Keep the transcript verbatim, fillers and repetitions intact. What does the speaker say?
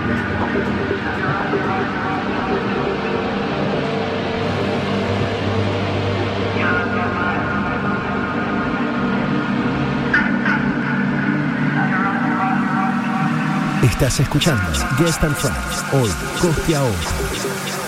Estás escuchando Guest and Friends, hoy, coste a hoy.